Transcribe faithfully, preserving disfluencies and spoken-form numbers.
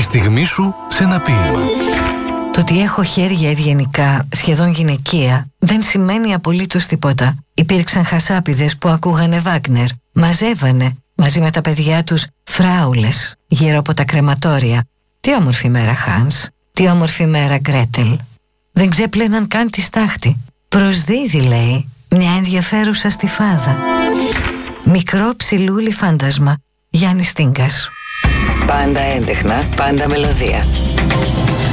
στιγμή σου σε ένα ποίημα. Το ότι έχω χέρια ευγενικά, σχεδόν γυναικεία, δεν σημαίνει απολύτως τίποτα. Υπήρξαν χασάπιδες που ακούγανε Βάγνερ, μαζεύανε μαζί με τα παιδιά τους φράουλες γύρω από τα κρεματόρια. Τι όμορφη μέρα, Χάνς, τι όμορφη μέρα, Γκρέτελ. Δεν ξέπλαιναν καν τη στάχτη. Προσδίδει, λέει, μια ενδιαφέρουσα στιφάδα. Μικρό ψιλούλι φάντασμα. Γιάννης Τίνγκας. Πάντα έντεχνα, πάντα μελωδία.